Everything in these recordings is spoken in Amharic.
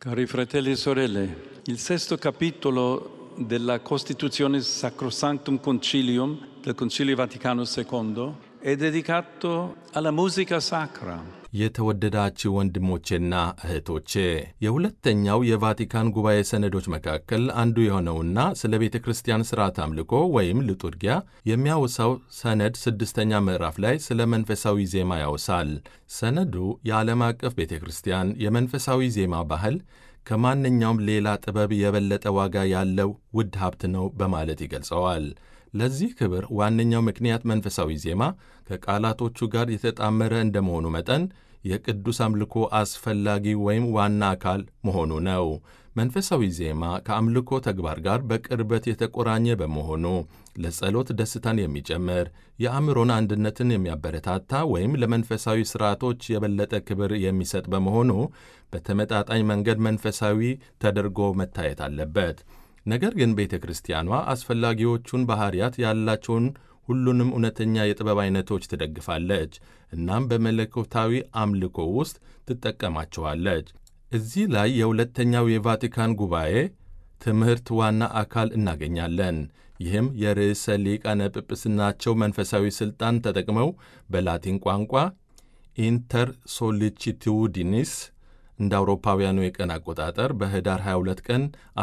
Cari fratelli e sorelle, il sesto capitolo della Costituzione Sacrosanctum Concilium del Concilio Vaticano II è dedicato alla musica sacra. የተወደዳችሁ ወንድሞቼና እህቶቼ የሁለተኛው የቫቲካን ጉባኤ ሰነዶች መካከል አንዱ የሆነውና ስለ ቤተ ክርስቲያን ሥርዓት አምልኮ ወይም ሊቱርጊያ የሚያወሳው ሰነድ ስድስተኛ ምዕራፍ ላይ ስለ መንፈሳዊ ዜማ ያወሳል። ሰነዱ የዓለም አቀፍ ቤተ ክርስቲያን የመንፈሳዊ ዜማ ባህል ከማንኛውም ሌላ ጥበብ የበለጠ ዋጋ ያለው ውድ ሀብት ነው በማለት ይገልጸዋል። ለዚህ ክብር ዋነኛው ምክንያት መንፈሳዊ ዜማ ከቃላቶቹ ጋር የተጣመረ እንደመሆኑ መጠን የቅዱስ አምልኮ አስፈላጊ ወይም ዋና አካል መሆኑ ነው። መንፈሳዊ ዜማ ከአምልኮ ተግባር ጋር በቅርበት የተቆራኘ በመሆኑ ለጸሎት ደስታን የሚጨምር፣ የአእምሮን አንድነትን የሚያበረታታ ወይም ለመንፈሳዊ ሥርዓቶች የበለጠ ክብር የሚሰጥ በመሆኑ በተመጣጣኝ መንገድ መንፈሳዊ ተደርጎ መታየት አለበት። ነገር ግን ቤተ ክርስቲያኗ አስፈላጊዎቹን ባሕርያት ያላቸውን ሁሉንም እውነተኛ የጥበብ ዓይነቶች ትደግፋለች፣ እናም በመለኮታዊ አምልኮ ውስጥ ትጠቀማቸዋለች። እዚህ ላይ የሁለተኛው የቫቲካን ጉባኤ ትምህርት ዋና አካል እናገኛለን። ይህም የርዕሰ ሊቃነ ጵጵስናቸው መንፈሳዊ ሥልጣን ተጠቅመው በላቲን ቋንቋ ኢንተር ሶሊቺቱዲኒስ እንደ አውሮፓውያኑ የቀን አቆጣጠር በኅዳር 22 ቀን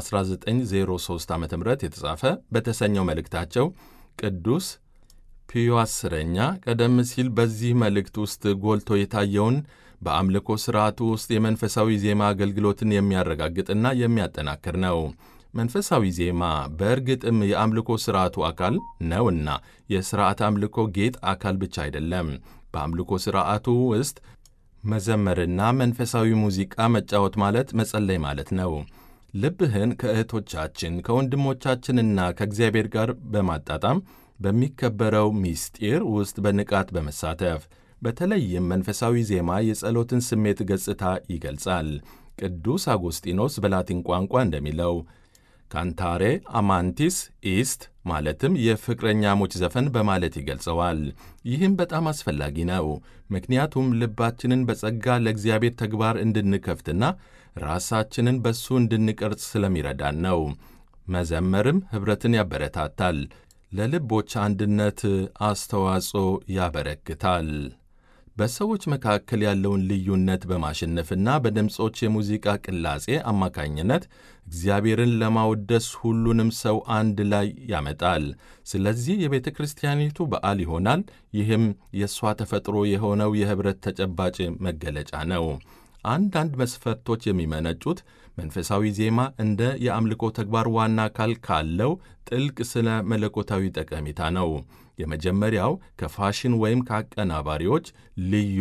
1903 ዓ.ም የተጻፈ በተሰኘው መልእክታቸው ቅዱስ ፒዮ አስረኛ ቀደም ሲል በዚህ መልእክት ውስጥ ጎልቶ የታየውን በአምልኮ ሥርዓቱ ውስጥ የመንፈሳዊ ዜማ አገልግሎትን የሚያረጋግጥና የሚያጠናክር ነው። መንፈሳዊ ዜማ በእርግጥም የአምልኮ ሥርዓቱ አካል ነውና የሥርዓት አምልኮ ጌጥ አካል ብቻ አይደለም። በአምልኮ ሥርዓቱ ውስጥ መዘመርና መንፈሳዊ ሙዚቃ መጫወት ማለት መጸለይ ማለት ነው። ልብህን ከእህቶቻችን ከወንድሞቻችንና ከእግዚአብሔር ጋር በማጣጣም በሚከበረው ምስጢር ውስጥ በንቃት በመሳተፍ በተለይም መንፈሳዊ ዜማ የጸሎትን ስሜት ገጽታ ይገልጻል። ቅዱስ አጎስጢኖስ በላቲን ቋንቋ እንደሚለው ካንታሬ አማንቲስ ኢስት ማለትም የፍቅረኛሞች ዘፈን በማለት ይገልጸዋል። ይህም በጣም አስፈላጊ ነው፣ ምክንያቱም ልባችንን በጸጋ ለእግዚአብሔር ተግባር እንድንከፍትና ራሳችንን በሱ እንድንቀርጽ ስለሚረዳን ነው። መዘመርም ኅብረትን ያበረታታል፣ ለልቦች አንድነት አስተዋጽኦ ያበረክታል። በሰዎች መካከል ያለውን ልዩነት በማሸነፍና በድምፆች የሙዚቃ ቅላጼ አማካኝነት እግዚአብሔርን ለማወደስ ሁሉንም ሰው አንድ ላይ ያመጣል። ስለዚህ የቤተ ክርስቲያኒቱ በዓል ይሆናል። ይህም የእሷ ተፈጥሮ የሆነው የኅብረት ተጨባጭ መገለጫ ነው። አንዳንድ መስፈርቶች የሚመነጩት መንፈሳዊ ዜማ እንደ የአምልኮ ተግባር ዋና አካል ካለው ጥልቅ ስነ መለኮታዊ ጠቀሜታ ነው። የመጀመሪያው ከፋሽን ወይም ከአቀናባሪዎች ልዩ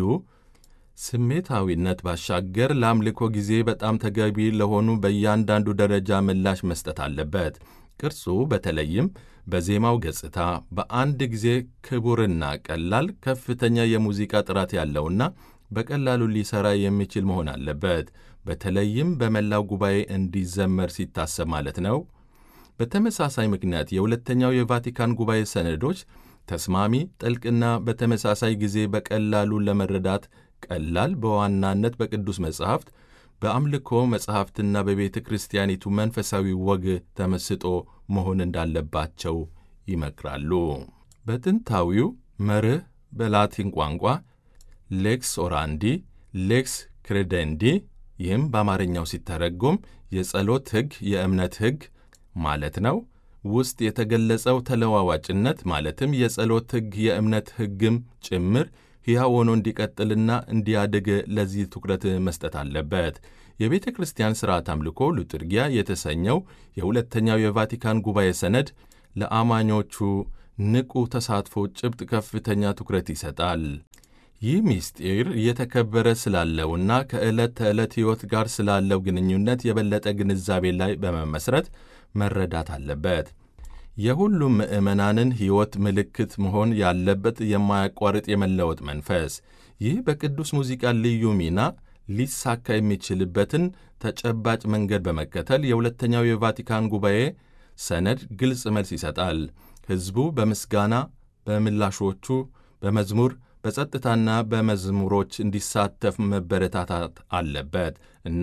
ስሜታዊነት ባሻገር ለአምልኮ ጊዜ በጣም ተገቢ ለሆኑ በእያንዳንዱ ደረጃ ምላሽ መስጠት አለበት። ቅርጹ በተለይም በዜማው ገጽታ በአንድ ጊዜ ክቡርና ቀላል፣ ከፍተኛ የሙዚቃ ጥራት ያለውና በቀላሉ ሊሠራ የሚችል መሆን አለበት። በተለይም በመላው ጉባኤ እንዲዘመር ሲታሰብ ማለት ነው። በተመሳሳይ ምክንያት የሁለተኛው የቫቲካን ጉባኤ ሰነዶች ተስማሚ፣ ጥልቅና በተመሳሳይ ጊዜ በቀላሉ ለመረዳት ቀላል፣ በዋናነት በቅዱስ መጻሕፍት፣ በአምልኮ መጻሕፍትና በቤተ ክርስቲያኒቱ መንፈሳዊ ወግ ተመስጦ መሆን እንዳለባቸው ይመክራሉ። በጥንታዊው መርህ በላቲን ቋንቋ ሌክስ ኦራንዲ፣ ሌክስ ክሬደንዲ ይህም በአማርኛው ሲተረጎም የጸሎት ሕግ፣ የእምነት ሕግ ማለት ነው ውስጥ የተገለጸው ተለዋዋጭነት ማለትም የጸሎት ሕግ የእምነት ሕግም ጭምር ሕያው ሆኖ እንዲቀጥልና እንዲያድግ ለዚህ ትኩረት መስጠት አለበት። የቤተ ክርስቲያን ሥርዓት አምልኮ ሊቱርጊያ የተሰኘው የሁለተኛው የቫቲካን ጉባኤ ሰነድ ለአማኞቹ ንቁ ተሳትፎ ጭብጥ ከፍተኛ ትኩረት ይሰጣል። ይህ ምስጢር እየተከበረ ስላለውና ከዕለት ተዕለት ሕይወት ጋር ስላለው ግንኙነት የበለጠ ግንዛቤ ላይ በመመስረት መረዳት አለበት። የሁሉም ምዕመናንን ሕይወት ምልክት መሆን ያለበት የማያቋርጥ የመለወጥ መንፈስ። ይህ በቅዱስ ሙዚቃ ልዩ ሚና ሊሳካ የሚችልበትን ተጨባጭ መንገድ በመከተል የሁለተኛው የቫቲካን ጉባኤ ሰነድ ግልጽ መልስ ይሰጣል። ሕዝቡ በምስጋና፣ በምላሾቹ፣ በመዝሙር፣ በጸጥታና በመዝሙሮች እንዲሳተፍ መበረታታት አለበት። እናም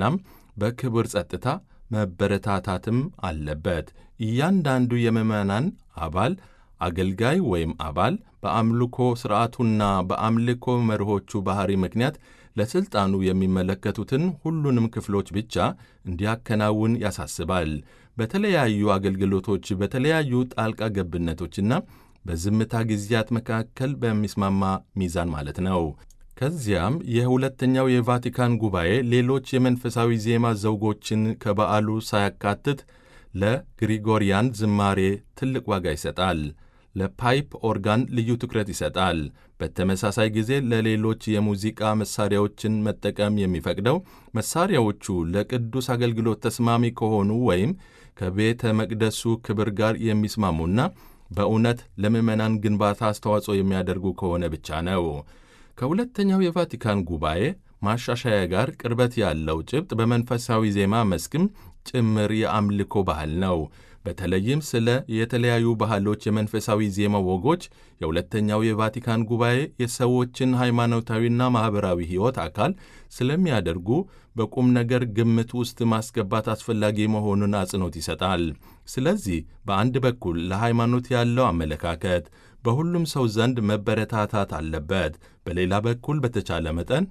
በክብር ጸጥታ መበረታታትም አለበት። እያንዳንዱ የምዕመናን አባል አገልጋይ ወይም አባል በአምልኮ ሥርዓቱና በአምልኮ መርሆቹ ባሕሪ ምክንያት ለሥልጣኑ የሚመለከቱትን ሁሉንም ክፍሎች ብቻ እንዲያከናውን ያሳስባል። በተለያዩ አገልግሎቶች፣ በተለያዩ ጣልቃ ገብነቶችና በዝምታ ጊዜያት መካከል በሚስማማ ሚዛን ማለት ነው። ከዚያም የሁለተኛው የቫቲካን ጉባኤ ሌሎች የመንፈሳዊ ዜማ ዘውጎችን ከበዓሉ ሳያካትት ለግሪጎሪያን ዝማሬ ትልቅ ዋጋ ይሰጣል። ለፓይፕ ኦርጋን ልዩ ትኩረት ይሰጣል። በተመሳሳይ ጊዜ ለሌሎች የሙዚቃ መሣሪያዎችን መጠቀም የሚፈቅደው መሣሪያዎቹ ለቅዱስ አገልግሎት ተስማሚ ከሆኑ ወይም ከቤተ መቅደሱ ክብር ጋር የሚስማሙና በእውነት ለምዕመናን ግንባታ አስተዋጽኦ የሚያደርጉ ከሆነ ብቻ ነው። ከሁለተኛው የቫቲካን ጉባኤ ማሻሻያ ጋር ቅርበት ያለው ጭብጥ በመንፈሳዊ ዜማ መስክም ጭምር የአምልኮ ባህል ነው። በተለይም ስለ የተለያዩ ባህሎች የመንፈሳዊ ዜማ ወጎች የሁለተኛው የቫቲካን ጉባኤ የሰዎችን ሃይማኖታዊና ማኅበራዊ ሕይወት አካል ስለሚያደርጉ በቁም ነገር ግምት ውስጥ ማስገባት አስፈላጊ መሆኑን አጽንዖት ይሰጣል። ስለዚህ በአንድ በኩል ለሃይማኖት ያለው አመለካከት በሁሉም ሰው ዘንድ መበረታታት አለበት። በሌላ በኩል በተቻለ መጠን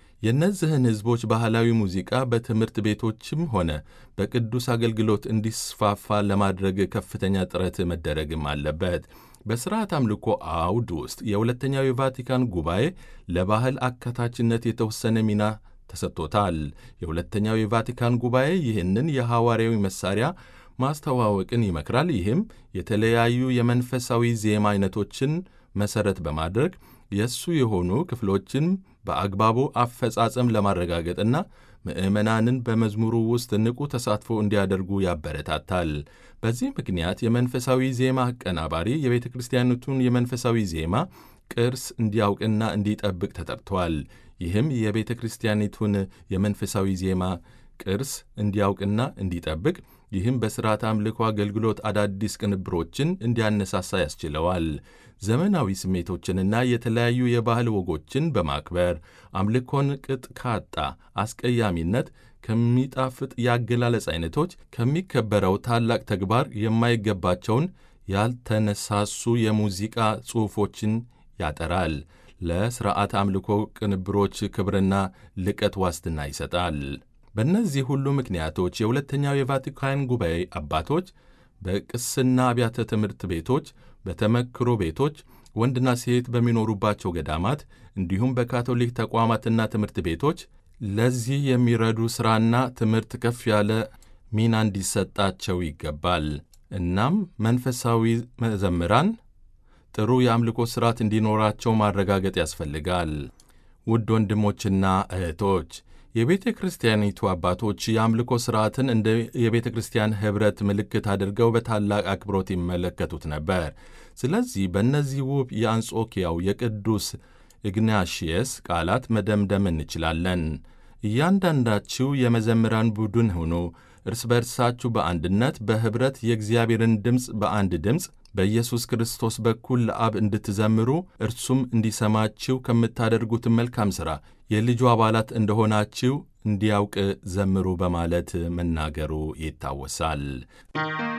የእነዚህን ሕዝቦች ባህላዊ ሙዚቃ በትምህርት ቤቶችም ሆነ በቅዱስ አገልግሎት እንዲስፋፋ ለማድረግ ከፍተኛ ጥረት መደረግም አለበት። በሥርዓት አምልኮ አውድ ውስጥ የሁለተኛው የቫቲካን ጉባኤ ለባህል አካታችነት የተወሰነ ሚና ተሰጥቶታል። የሁለተኛው የቫቲካን ጉባኤ ይህንን የሐዋርያዊ መሣሪያ ማስተዋወቅን ይመክራል። ይህም የተለያዩ የመንፈሳዊ ዜማ አይነቶችን መሠረት በማድረግ የእሱ የሆኑ ክፍሎችን በአግባቡ አፈጻጸም ለማረጋገጥና ምዕመናንን በመዝሙሩ ውስጥ ንቁ ተሳትፎ እንዲያደርጉ ያበረታታል። በዚህ ምክንያት የመንፈሳዊ ዜማ አቀናባሪ የቤተ ክርስቲያኒቱን የመንፈሳዊ ዜማ ቅርስ እንዲያውቅና እንዲጠብቅ ተጠርቷል። ይህም የቤተ ክርስቲያኒቱን የመንፈሳዊ ዜማ ቅርስ እንዲያውቅና እንዲጠብቅ ይህም በሥርዓት አምልኮ አገልግሎት አዳዲስ ቅንብሮችን እንዲያነሳሳ ያስችለዋል። ዘመናዊ ስሜቶችንና የተለያዩ የባህል ወጎችን በማክበር አምልኮን ቅጥ ካጣ አስቀያሚነት ከሚጣፍጥ የአገላለጽ አይነቶች ከሚከበረው ታላቅ ተግባር የማይገባቸውን ያልተነሳሱ የሙዚቃ ጽሑፎችን ያጠራል። ለሥርዓት አምልኮ ቅንብሮች ክብርና ልቀት ዋስትና ይሰጣል። በእነዚህ ሁሉ ምክንያቶች የሁለተኛው የቫቲካን ጉባኤ አባቶች በቅስና አብያተ ትምህርት ቤቶች፣ በተመክሮ ቤቶች፣ ወንድና ሴት በሚኖሩባቸው ገዳማት እንዲሁም በካቶሊክ ተቋማትና ትምህርት ቤቶች ለዚህ የሚረዱ ሥራና ትምህርት ከፍ ያለ ሚና እንዲሰጣቸው ይገባል። እናም መንፈሳዊ መዘምራን ጥሩ የአምልኮ ሥርዓት እንዲኖራቸው ማረጋገጥ ያስፈልጋል። ውድ ወንድሞችና እህቶች የቤተ ክርስቲያኒቱ አባቶች የአምልኮ ሥርዓትን እንደ የቤተ ክርስቲያን ኅብረት ምልክት አድርገው በታላቅ አክብሮት ይመለከቱት ነበር። ስለዚህ በእነዚህ ውብ የአንጾኪያው የቅዱስ ኢግናሽየስ ቃላት መደምደም እንችላለን። እያንዳንዳችሁ የመዘምራን ቡድን ሁኑ፣ እርስ በርሳችሁ በአንድነት በኅብረት የእግዚአብሔርን ድምፅ በአንድ ድምፅ በኢየሱስ ክርስቶስ በኩል ለአብ እንድትዘምሩ እርሱም እንዲሰማችሁ ከምታደርጉት መልካም ሥራ የልጁ አባላት እንደሆናችሁ እንዲያውቅ ዘምሩ በማለት መናገሩ ይታወሳል።